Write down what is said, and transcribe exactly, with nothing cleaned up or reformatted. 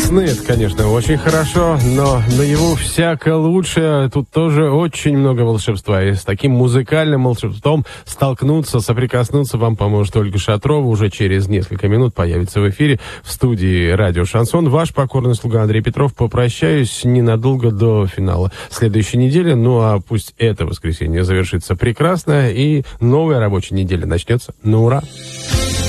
сны, это, конечно, очень хорошо, но наяву всяко лучше. Тут тоже очень много волшебства. И с таким музыкальным волшебством столкнуться, соприкоснуться вам поможет Ольга Шатрова. Уже через несколько минут появится в эфире в студии «Радио Шансон». Ваш покорный слуга Андрей Петров. Попрощаюсь ненадолго до финала следующей недели. Ну а пусть это воскресенье завершится прекрасно, и новая рабочая неделя начнется на ура.